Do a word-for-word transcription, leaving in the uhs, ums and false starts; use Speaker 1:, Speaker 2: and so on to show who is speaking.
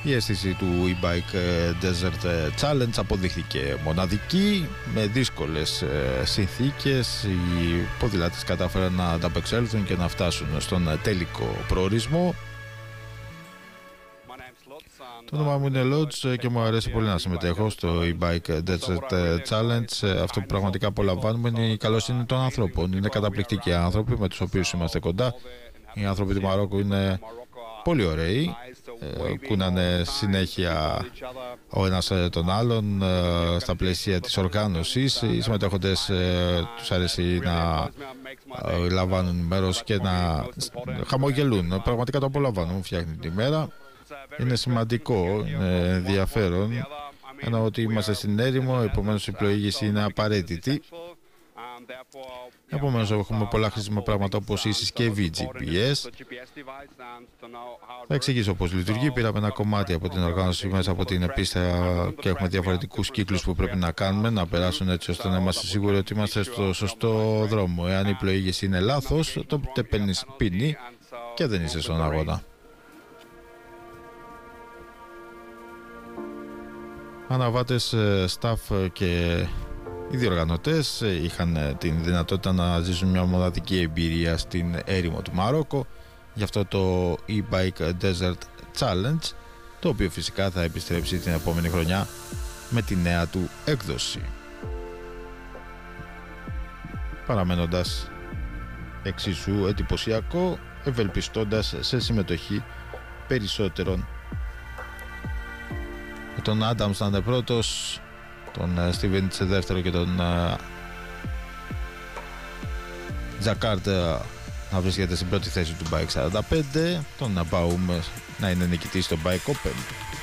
Speaker 1: Η αίσθηση του e-bike Desert Challenge αποδείχθηκε μοναδική, με δύσκολες συνθήκες. Οι ποδηλάτες κατάφεραν να ανταπεξέλθουν και να φτάσουν στον τελικό προορισμό. Το όνομά μου είναι Lodge και μου αρέσει πολύ να συμμετέχω στο e-bike Desert Challenge. Αυτό που πραγματικά απολαμβάνουμε είναι η καλοσύνη των ανθρώπων. Είναι καταπληκτικοί άνθρωποι με τους οποίους είμαστε κοντά. Οι άνθρωποι του Μαρόκου είναι πολύ ωραίοι, ε, κούνανε συνέχεια ο ένας τον άλλον ε, στα πλαίσια της οργάνωσης. Οι συμμετέχοντες ε, τους αρέσει να ε, λαμβάνουν μέρος και να χαμογελούν. Πραγματικά το απολαμβάνουν, φτιάχνει τη μέρα. Είναι σημαντικό, είναι ενδιαφέρον, ενώ ότι είμαστε στην έρημο, επομένως η πλοήγηση είναι απαραίτητη. Επομένως έχουμε πολλά χρήσιμα πράγματα όπως η συσκευή τζι πι ες. Θα εξηγήσω πώς λειτουργεί. Πήραμε ένα κομμάτι από την οργάνωση μέσα από την πίστα και έχουμε διαφορετικούς κύκλους που πρέπει να κάνουμε, να περάσουν έτσι ώστε να είμαστε σίγουροι ότι είμαστε στο σωστό δρόμο. Εάν η πλοήγηση είναι λάθος, τότε παίρνεις ποινή και δεν είσαι στον αγώνα. Αναβάτες, staff και οι διοργανωτές είχαν την δυνατότητα να ζήσουν μια μοναδική εμπειρία στην έρημο του Μαρόκο, γι' αυτό το e-bike Desert Challenge, το οποίο φυσικά θα επιστρέψει την επόμενη χρονιά με τη νέα του έκδοση, παραμένοντας εξίσου εντυπωσιακό, ευελπιστώντας σε συμμετοχή περισσότερων. Τον Άνταμς να είναι πρώτος, τον Στίβενς δεύτερο και τον Τζακάρτ να βρίσκεται στην πρώτη θέση του Bike σαράντα πέντε, τον Ναμπάουμ να είναι νικητής στο Bike Open.